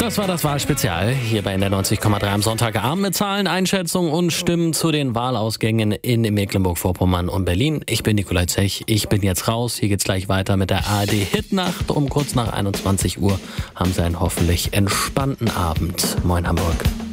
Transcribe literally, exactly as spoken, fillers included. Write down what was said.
Das war das Wahlspezial hier bei N D R neunzig Komma drei am Sonntagabend mit Zahlen, Einschätzungen und Stimmen zu den Wahlausgängen in Mecklenburg-Vorpommern und Berlin. Ich bin Nikolai Zech, ich bin jetzt raus. Hier geht's gleich weiter mit der A R D-Hitnacht. Um kurz nach einundzwanzig Uhr haben Sie einen hoffentlich entspannten Abend. Moin Hamburg.